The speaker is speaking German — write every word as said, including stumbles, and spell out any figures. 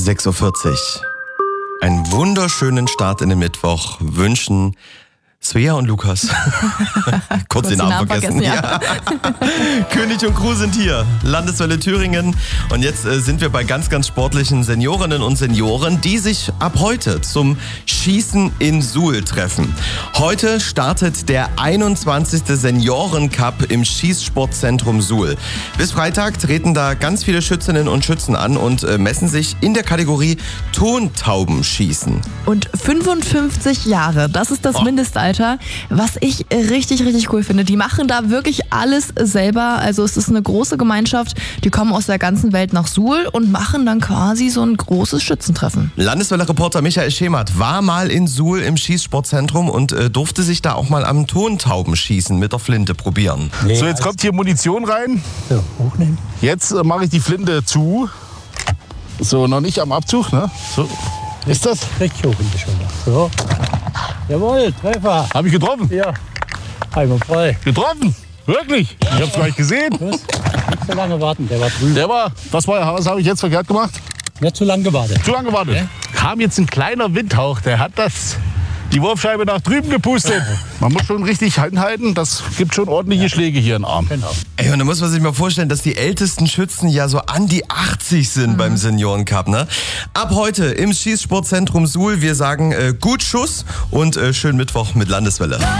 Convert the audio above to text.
sechs Uhr vierzig. Einen wunderschönen Start in den Mittwoch wünschen Svea und Lukas. Kurz, Kurz den Namen, Namen vergessen. vergessen ja. Ja. König und Crew sind hier. Landeswelle Thüringen. Und jetzt äh, sind wir bei ganz, ganz sportlichen Seniorinnen und Senioren, die sich ab heute zum Schießen in Suhl treffen. Heute startet der einundzwanzigste Seniorencup im Schießsportzentrum Suhl. Bis Freitag treten da ganz viele Schützinnen und Schützen an und äh, messen sich in der Kategorie Tontaubenschießen. Und fünfundfünfzig Jahre, das ist das oh. Mindestalter. Was ich richtig, richtig cool finde. Die machen da wirklich alles selber. Also es ist eine große Gemeinschaft. Die kommen aus der ganzen Welt nach Suhl und machen dann quasi so ein großes Schützentreffen. Landeswelle-Reporter Michael Schemert war mal in Suhl im Schießsportzentrum und äh, durfte sich da auch mal am Tontaubenschießen mit der Flinte probieren. Nee, so, jetzt kommt hier Munition rein. So, hochnehmen. Jetzt äh, mache ich die Flinte zu. So, noch nicht am Abzug, ne? So. Ist das? Richtig hoch in die Schulter. So. Jawohl, Treffer. Habe ich getroffen? Ja. Einmal frei. Getroffen? Wirklich? Ich hab's gar nicht gesehen. Nicht so lange warten, der war drüben. Der war, was war, was habe ich jetzt verkehrt gemacht? Nicht zu lange gewartet. Zu lange gewartet. Ja? Kam jetzt ein kleiner Windhauch, der hat das, die Wurfscheibe nach drüben gepustet. Man muss schon richtig hinhalten, das gibt schon ordentliche ja. Schläge hier in den Arm. Genau. Ey, und da muss man sich mal vorstellen, dass die ältesten Schützen ja so an die achtzig sind mhm. beim Seniorencup, ne? Ab heute im Schießsportzentrum Suhl. Wir sagen äh, gut Schuss und äh, schönen Mittwoch mit Landeswelle.